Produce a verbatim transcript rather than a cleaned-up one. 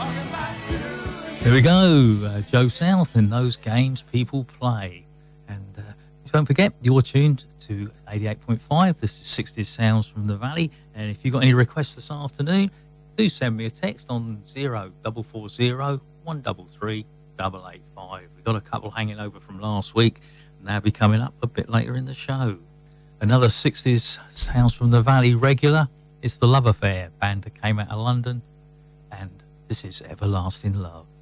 There we go, uh, Joe South and Those Games People Play. And uh, don't forget, you're tuned to eighty-eight point five. This is sixties Sounds from the Valley. And if you've got any requests this afternoon, do send me a text on zero double four zero one double three double eight five. We've got a couple hanging over from last week, and they'll be coming up a bit later in the show. Another sixties Sounds from the Valley regular is the Love Affair, band that came out of London, and this is Everlasting Love.